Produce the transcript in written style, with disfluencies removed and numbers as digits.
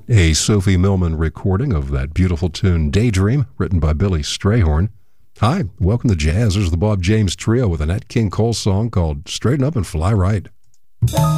A Sophie Millman recording of that beautiful tune, Daydream, written by Billy Strayhorn. Hi, welcome to Jazz. There's the Bob James Trio with a Nat King Cole song called Straighten Up and Fly Right.